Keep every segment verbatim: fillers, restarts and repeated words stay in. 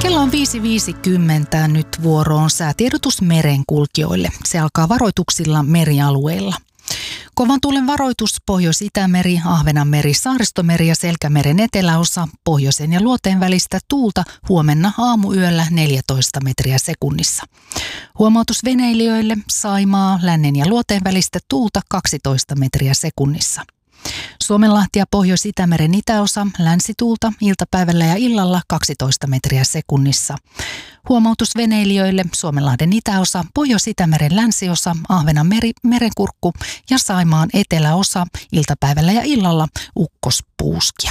Kello on viisi viisikymmentä, nyt vuoro on säätiedotus merenkulkijoille. Se alkaa varoituksilla merialueilla. Kovan tuulen varoitus Pohjois-Itämeri, Ahvenanmeri, Saaristomeri ja Selkämeren eteläosa, pohjoisen ja luoteen välistä tuulta huomenna aamuyöllä neljätoista metriä sekunnissa. Huomautus veneilijöille Saimaa, lännen ja luoteen välistä tuulta kaksitoista metriä sekunnissa. Suomenlahti ja Pohjois-Itämeren itäosa, länsituulta iltapäivällä ja illalla kaksitoista metriä sekunnissa. Huomautus veneilijöille Suomenlahden itäosa, Pohjois-Itämeren länsiosa, Ahvenanmeri, merenkurkku ja Saimaan eteläosa iltapäivällä ja illalla ukkospuuskia.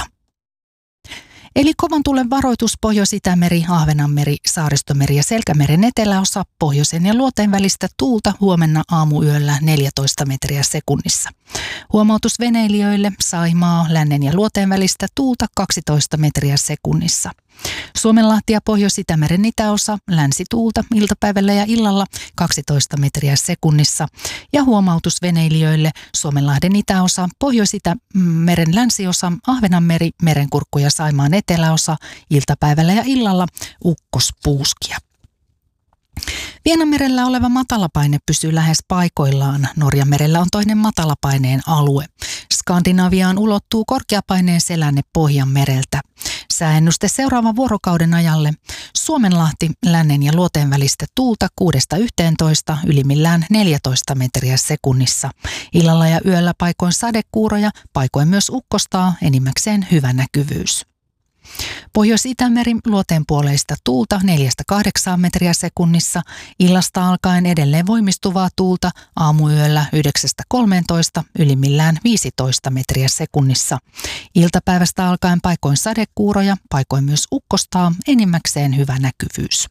Eli kovan tuulen varoitus Pohjois-Itämeri, Ahvenanmeri, Saaristomeri ja Selkämeren eteläosa, pohjoisen ja luoteen välistä tuulta huomenna aamuyöllä neljätoista metriä sekunnissa. Huomautus veneilijöille Saimaa, lännen ja luoteen välistä tuulta kaksitoista metriä sekunnissa. Suomenlahti ja Pohjois-Itämeren itäosa, länsituulta iltapäivällä ja illalla kaksitoista metriä sekunnissa. Ja huomautus veneilijöille Suomenlahden itäosa, Pohjois-Itämeren länsiosa, Ahvenanmeri, merenkurkku ja Saimaan eteläosa iltapäivällä ja illalla ukkospuuskia. Vienanmerellä oleva matalapaine pysyy lähes paikoillaan. Norjanmerellä on toinen matalapaineen alue. Skandinaviaan ulottuu korkeapaineen selänne Pohjanmereltä. Sääennuste seuraavan vuorokauden ajalle. Suomenlahti, lännen ja luoteen välistä tuulta kuudesta yhteentoista, ylimmillään neljätoista metriä sekunnissa. Illalla ja yöllä paikoin sadekuuroja, paikoin myös ukkostaa, enimmäkseen hyvä näkyvyys. Pohjois-Itämeri luoteenpuoleista tuulta neljästä kahdeksaan metriä sekunnissa, illasta alkaen edelleen voimistuvaa tuulta aamuyöllä yhdeksästä kolmeentoista, ylimmillään viisitoista metriä sekunnissa. Iltapäivästä alkaen paikoin sadekuuroja, paikoin myös ukkostaa, enimmäkseen hyvä näkyvyys.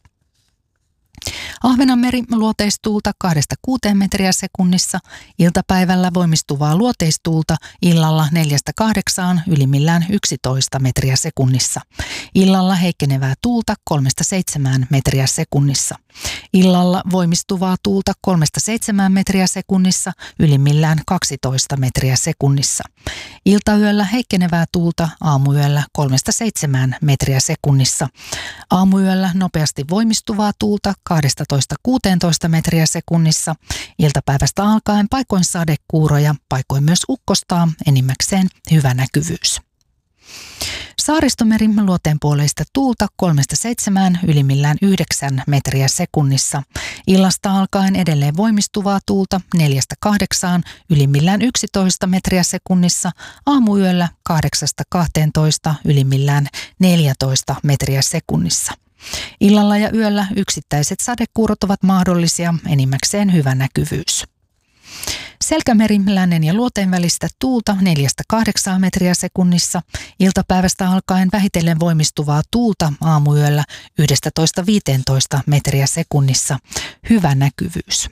Ahvenanmeri luoteistuulta kahdesta kuuteen metriä sekunnissa, iltapäivällä voimistuvaa luoteistuulta, illalla neljästä kahdeksaan, ylimmillään yksitoista metriä sekunnissa. Illalla heikkenevää tuulta kolmesta seitsemään metriä sekunnissa. Illalla voimistuvaa tuulta kolmesta seitsemään metriä sekunnissa, ylimmillään kaksitoista metriä sekunnissa. Iltayöllä heikkenevää tuulta, aamuyöllä kolmesta seitsemään metriä sekunnissa. Aamuyöllä nopeasti voimistuvaa tuulta kaksitoista kuusitoista metriä sekunnissa. Iltapäivästä alkaen paikoin sadekuuroja, paikoin myös ukkostaa, enimmäkseen hyvä näkyvyys. Saaristomeri luoteenpuoleista tuulta kolmesta seitsemään, ylimmillään yhdeksän metriä sekunnissa. Illasta alkaen edelleen voimistuvaa tuulta neljästä kahdeksaan, ylimmillään yksitoista metriä sekunnissa. Aamuyöllä kahdeksasta kahteentoista, ylimmillään neljätoista metriä sekunnissa. Illalla ja yöllä yksittäiset sadekuurot ovat mahdollisia, enimmäkseen hyvä näkyvyys. Selkämeri lännen ja luoteen välistä tuulta neljästä kahdeksaan metriä sekunnissa. Iltapäivästä alkaen vähitellen voimistuvaa tuulta aamuyöllä yksitoista viisitoista metriä sekunnissa. Hyvä näkyvyys.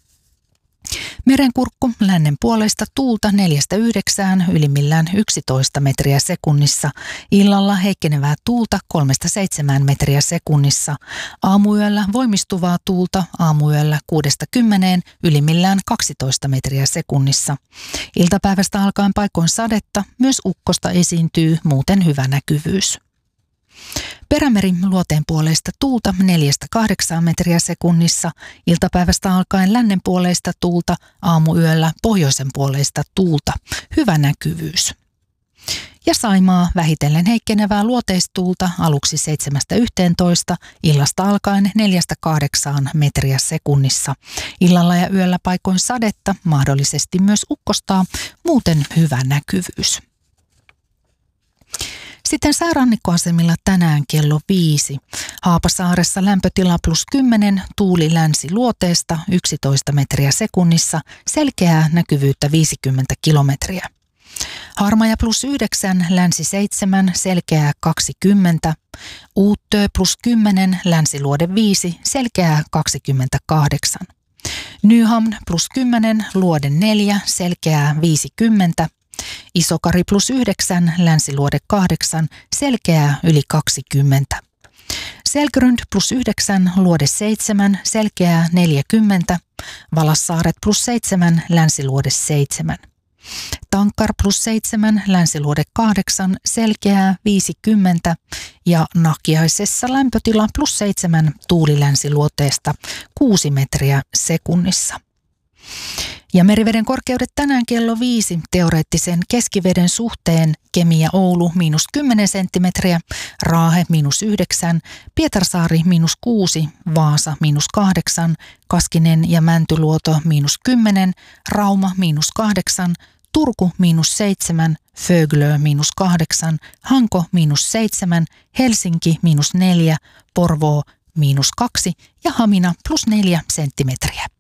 Merenkurkku lännen puolesta tuulta neljästä yhdeksään, ylimmillään yksitoista metriä sekunnissa. Illalla heikkenevää tuulta kolmesta seitsemään metriä sekunnissa. Aamuyöllä voimistuvaa tuulta aamuyöllä kuudesta kymmeneen, ylimmillään kaksitoista metriä sekunnissa. Iltapäivästä alkaen paikoin sadetta, myös ukkosta esiintyy, muuten hyvä näkyvyys. Perämeri luoteenpuoleista tuulta neljästä kahdeksaan metriä sekunnissa, iltapäivästä alkaen lännen puoleista tuulta, aamuyöllä pohjoisen puoleista tuulta, hyvä näkyvyys. Ja Saimaa vähitellen heikkenevää luoteistuulta aluksi seitsemästä yhteentoista, illasta alkaen neljästä kahdeksaan metriä sekunnissa. Illalla ja yöllä paikoin sadetta, mahdollisesti myös ukkostaa, muuten hyvä näkyvyys. Sitten säärannikkoasemilla tänään kello viisi. Haapasaaressa lämpötila plus kymmenen, tuuli länsi luoteesta yksitoista metriä sekunnissa, selkeää näkyvyyttä viisikymmentä kilometriä. Harmaja plus yhdeksän, länsi seitsemän, selkeää kaksikymmentä. Uuttöö plus kymmenen, länsiluode viisi, selkeää kaksikymmentäkahdeksan. Nyhamn plus kymmenen, luode neljä, selkeää viisikymmentä. Isokari plus yhdeksän, länsiluode kahdeksan, selkeää yli kaksikymmentä. Selgrund plus yhdeksän, luode seitsemän, selkeää neljäkymmentä. Valassaaret plus seitsemän, länsiluode seitsemän. Tankkar plus seitsemän, Länsiluode kahdeksan, Selkeää viisikymmentä ja Nakiaisessa lämpötila plus seitsemän tuuli Länsiluoteesta kuusi metriä sekunnissa. Ja meriveden korkeudet tänään kello viisi teoreettisen keskiveden suhteen: Kemi ja Oulu miinus kymmenen senttimetriä, Raahe miinus yhdeksän, Pietarsaari miinus kuusi, Vaasa miinus kahdeksan, Kaskinen ja Mäntyluoto miinus kymmenen, Rauma miinus kahdeksan, Turku miinus seitsemän, Föglö miinus kahdeksan, Hanko miinus seitsemän, Helsinki miinus neljä, Porvoo miinus kaksi ja Hamina plus neljä senttimetriä.